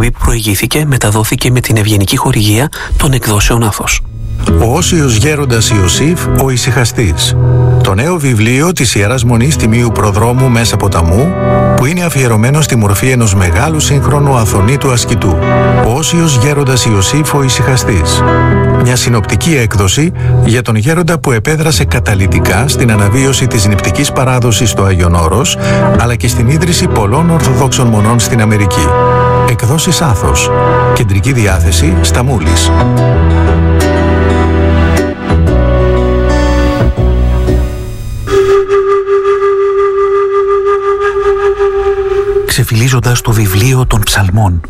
εκπομπή που προηγήθηκε μεταδόθηκε με την ευγενική χορηγία των εκδόσεων Άθος. Ο Όσιος Γέροντας Ιωσήφ, ο Ησυχαστής. Το νέο βιβλίο της Ιεράς Μονής Τιμίου Προδρόμου Μέσα Ποταμού, που είναι αφιερωμένο στη μορφή ενός μεγάλου σύγχρονου αθωνίτου ασκητού. Ο Όσιος Γέροντας Ιωσήφ, ο Ησυχαστής. Μια συνοπτική έκδοση για τον γέροντα που επέδρασε καταλυτικά στην αναβίωση της νηπτικής παράδοσης στο Άγιον Όρος, αλλά και στην ίδρυση πολλών Ορθοδόξων μονών στην Αμερική. Εκδόσεις Άθος. Κεντρική διάθεση Σταμούλης. Ξεφυλίζοντας το βιβλίο των ψαλμών.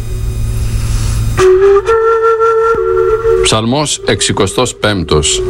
Ψαλμός 65.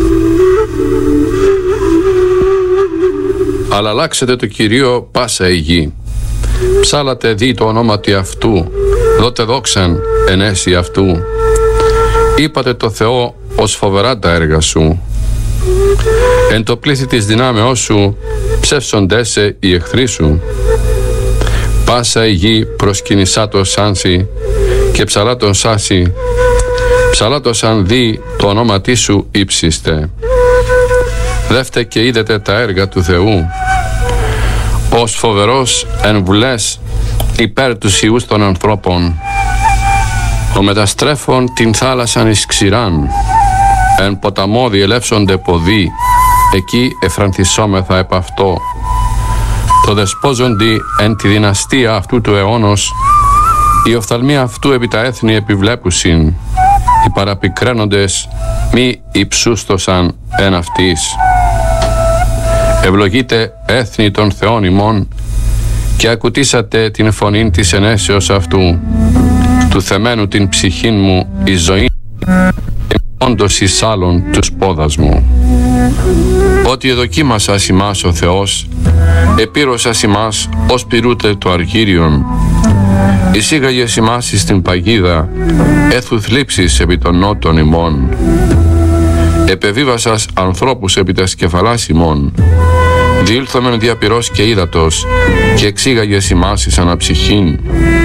Αλλά αλλάξετε το Κυρίο πάσα η γη. Ψάλατε δι το ονόματι αυτού, δότε δόξαν ενέσει αυτού. Είπατε το Θεό ως φοβερά τα έργα σου. Εν το πλήθη της δυνάμεώς σου ψεύσοντέσαι οι εχθροί σου. Πάσα η γη προσκυνησά το σάνσι και ψαλά τον σάσι. Ψαλά το σαν δι το ονόματί σου ύψιστε. Δεύτε και είδετε τα έργα του Θεού. Ως φοβερός εν βουλές υπέρ τους ιούς των ανθρώπων. Ο μεταστρέφων την θάλασσαν εις ξηράν. Εν ποταμό διελεύσονται ποδοί. Εκεί εφρανθισόμεθα επ' αυτό. Το δεσπόζοντι εν τη δυναστεία αυτού του αιώνος. Η οφθαλμία αυτού επί τα έθνη επιβλέπουσιν. Οι παραπικραίνοντες μη υψούστοσαν εν αυτής. Ευλογείτε έθνη των Θεών ημών και ακουτήσατε την φωνήν της ενέσεως αυτού. Του θεμένου την ψυχήν μου η ζωή όντως εις άλλον τους πόδας μου. Ότι εδοκίμασας ημάς ο Θεός, επήρωσας ημάς ως πυρούτε το αργύριον. Εισήγαγες ημάς εις την παγίδα, έθου θλίψεις επί των νότων ημών. Επεβίβασας ανθρώπους επί τας κεφαλάς ημών. Διήλθομεν δια πυρός και ύδατος, και εξήγαγες ημάς εις αναψυχήν.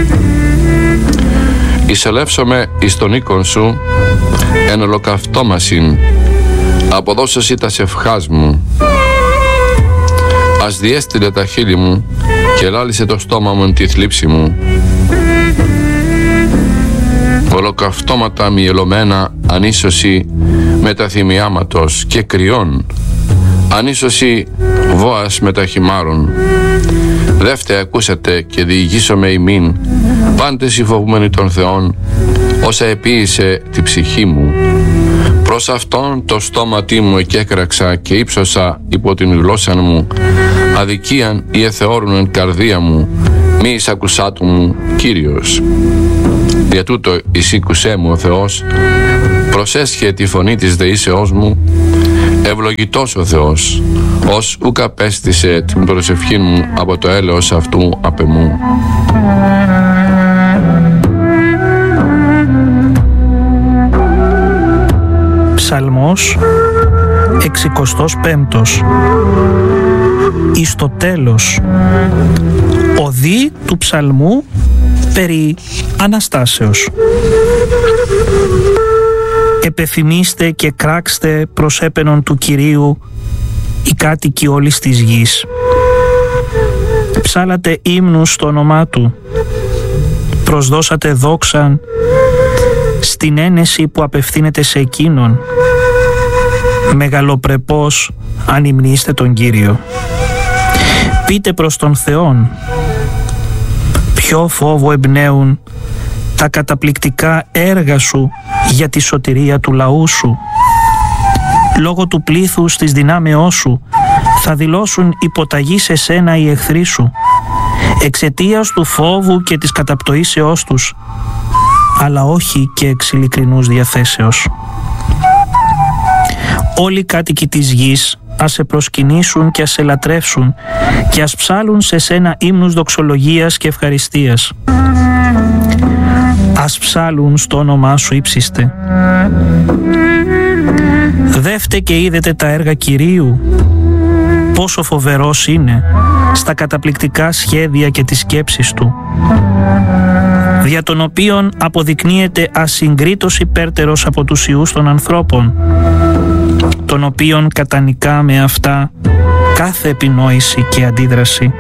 Εισελεύσομαι εις τον οίκον σου, εν ολοκαυτόμασιν, αποδώσασι τας ευχάς μου. Ας διέστειλε τα χείλη μου και λάλησε το στόμα μου εν τη θλίψη μου. Ολοκαυτώματα μυελωμένα ανίσωση με τα θυμιάματος και κρυών, ανίσωση βόας με τα χυμάρων. Δεύτε ακούσατε και διηγήσομαι ημίν, πάντες οι φοβούμενοι των Θεών, όσα επίησε τη ψυχή μου. Προς αυτόν το στόματί μου εκέκραξα και ύψωσα υπό την γλώσσα μου, αδικίαν ή εθεώρουν εν καρδία μου, μη εισακουσάτου μου Κύριος. Για τούτο εισήκουσέ μου ο Θεός, προσέσχε τη φωνή της δεήσεώς μου, ευλογητός ο Θεός, ως ουκ απέστησε την προσευχή μου από το έλεος αυτού απ' εμού. Ψαλμός 65. Εις το τέλος. Οδή του ψαλμού περί Αναστάσεως. Επεθυμίστε και κράξτε προς έπαινον του Κυρίου οι κάτοικοι όλης της γης. Ψάλατε ύμνους στο όνομά Του. Προσδώσατε δόξαν στην ένεση που απευθύνεται σε Εκείνον. Μεγαλοπρεπώς ανυμνήστε τον Κύριο. Πείτε προς τον Θεόν. Ποιο φόβο εμπνέουν τα καταπληκτικά έργα Σου για τη σωτηρία του λαού Σου. Λόγω του πλήθους της δυνάμεώς Σου θα δηλώσουν υποταγή σε Σένα οι εχθροί Σου, εξαιτίας του φόβου και της καταπτωήσεώς τους, αλλά όχι και εξ ειλικρινούς διαθέσεως. Όλοι οι κάτοικοι της γης ας σε προσκυνήσουν και ας σε λατρεύσουν και ας ψάλουν σε Σένα ύμνους δοξολογίας και ευχαριστίας. Ας ψάλουν στο όνομά Σου ύψιστε. Δεύτε και είδετε τα έργα Κυρίου, πόσο φοβερός είναι. στα καταπληκτικά σχέδια και τις σκέψεις του, δια των οποίων αποδεικνύεται ασυγκρίτως υπέρτερος από τους ιούς των ανθρώπων, των οποίων κατανικά με αυτά κάθε επινόηση και αντίδραση.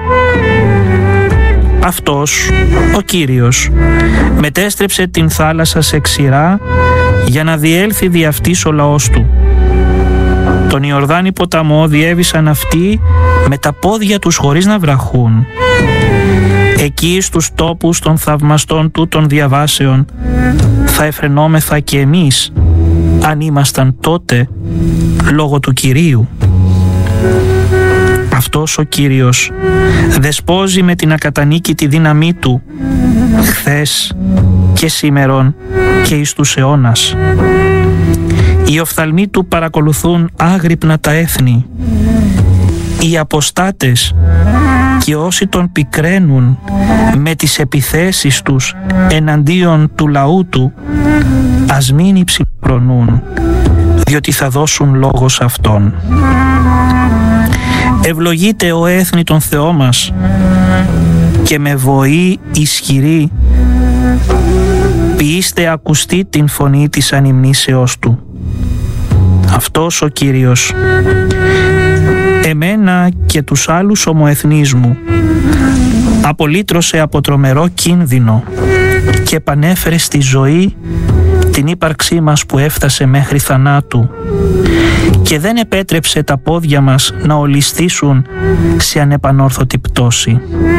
Αυτός, ο Κύριος, μετέστρεψε την θάλασσα σε ξηρά για να διέλθει δι' αυτής ο λαός του. Τον Ιορδάνη ποταμό διέβησαν αυτοί με τα πόδια τους χωρίς να βραχούν. Εκεί στους τόπους των θαυμαστών του των διαβάσεων θα εφρενόμεθα και εμείς, αν ήμασταν τότε, λόγω του Κυρίου. Αυτός ο Κύριος δεσπόζει με την ακατανίκητη δύναμή του, χθες και σήμερον και εις τους αιώνας. Οι οφθαλμοί του παρακολουθούν άγρυπνα τα έθνη. Οι αποστάτες και όσοι τον πικραίνουν με τις επιθέσεις τους εναντίον του λαού του, ας μην υψηλοφρονούν, διότι θα δώσουν λόγο σε αυτόν. Ευλογείτε ο έθνη τον Θεό μας και με βοή ισχυρή ποιήστε ακουστεί την φωνή της ανυμνήσεώς του. Αυτός ο Κύριος εμένα και τους άλλους ομοεθνείς μου απολύτρωσε από τρομερό κίνδυνο και επανέφερε στη ζωή την ύπαρξή μας που έφτασε μέχρι θανάτου και δεν επέτρεψε τα πόδια μας να ολισθήσουν σε ανεπανόρθωτη πτώση.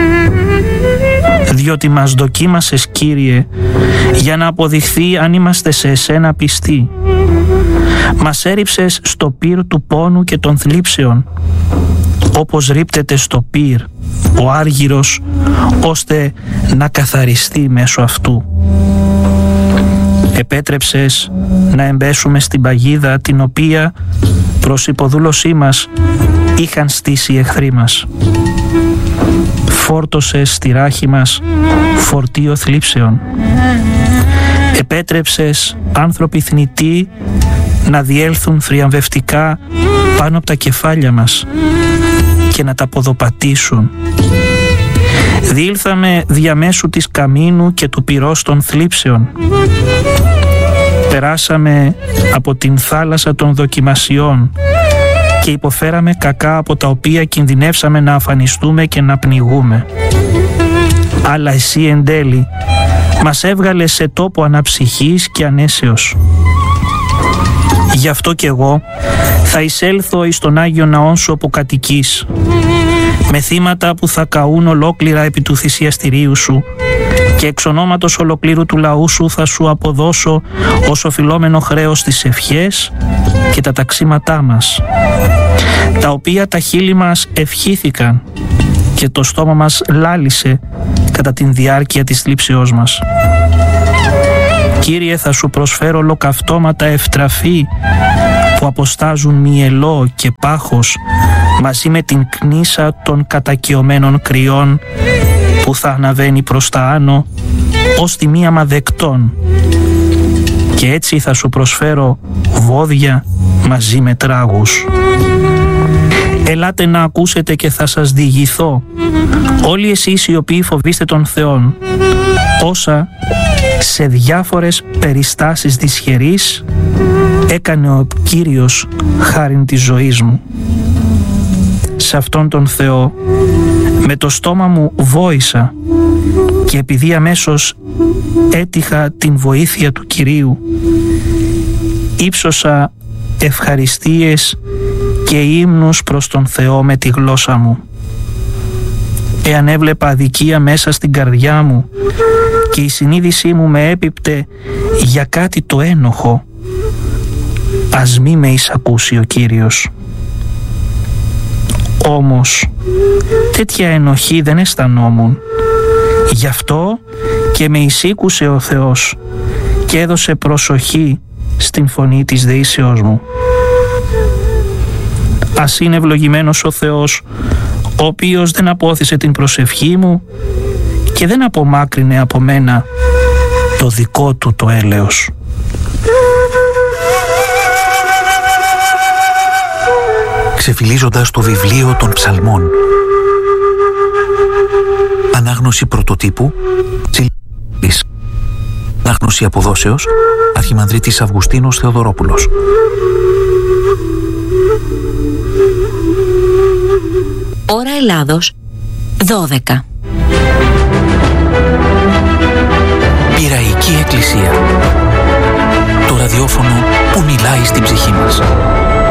Διότι μας δοκίμασες, Κύριε, για να αποδειχθεί αν είμαστε σε εσένα πιστοί. Μας έριψες στο πύρ του πόνου και των θλίψεων, όπως ρίπτεται στο πύρ ο άργυρος, ώστε να καθαριστεί μέσω αυτού. Επέτρεψες να εμπέσουμε στην παγίδα την οποία προς υποδούλωσή μας είχαν στήσει οι εχθροί μας. Φόρτωσες στη ράχη μας φορτίο θλίψεων. Επέτρεψες άνθρωποι θνητοί να διέλθουν θριαμβευτικά πάνω από τα κεφάλια μας και να τα ποδοπατήσουν. Διήλθαμε διαμέσου της καμίνου και του πυρός των θλίψεων. Περάσαμε από την θάλασσα των δοκιμασιών και υποφέραμε κακά από τα οποία κινδυνεύσαμε να αφανιστούμε και να πνιγούμε. Αλλά εσύ εν τέλει μας έβγαλες σε τόπο αναψυχής και ανέσεως. Γι' αυτό κι εγώ θα εισέλθω εις τον Άγιο Ναόν σου όπου κατοικείς, με θύματα που θα καούν ολόκληρα επί του θυσιαστηρίου σου, και εξ ονόματος ολοκλήρου του λαού σου θα σου αποδώσω ως οφειλόμενο χρέος τις ευχές και τα ταξίματά μας, τα οποία τα χείλη μας ευχήθηκαν και το στόμα μας λάλησε κατά την διάρκεια της θλίψεώς μας. Κύριε, θα σου προσφέρω ολοκαυτώματα ευτραφή που αποστάζουν μυελό και πάχος μαζί με την κνίσα των κατακαιωμένων κρυών που θα αναβαίνει προς τα άνω ως τιμίαμα δεκτών, και έτσι θα σου προσφέρω βόδια μαζί με τράγους. Ελάτε να ακούσετε και θα σας διηγηθώ, όλοι εσείς οι οποίοι φοβείστε τον Θεόν, όσα σε διάφορες περιστάσεις δυσχερείς έκανε ο Κύριος χάριν της ζωής μου. Σε αυτόν τον Θεό με το στόμα μου βόησα, και επειδή αμέσως έτυχα την βοήθεια του Κυρίου, ύψωσα ευχαριστίες και ύμνους προς τον Θεό με τη γλώσσα μου. Εάν έβλεπα αδικία μέσα στην καρδιά μου και η συνείδησή μου με έπιπτε για κάτι το ένοχο, ας μη με εισακούσει ο Κύριος. Όμως τέτοια ενοχή δεν αισθανόμουν, γι' αυτό και με εισήκουσε ο Θεός και έδωσε προσοχή στην φωνή της δεήσεώς μου. Ας είναι ευλογημένος ο Θεός, ο οποίος δεν απόθυσε την προσευχή μου και δεν απομάκρυνε από μένα το δικό του το έλεος. Ξεφυλίζοντας το βιβλίο των ψαλμών. Ανάγνωση πρωτοτύπου Τσιλής. Ανάγνωση αποδόσεως Αρχιμανδρίτης Αυγουστίνος Θεοδωρόπουλος. Ώρα Ελλάδος 12. Πειραϊκή Εκκλησία. Το ραδιόφωνο που μιλάει στην ψυχή μας.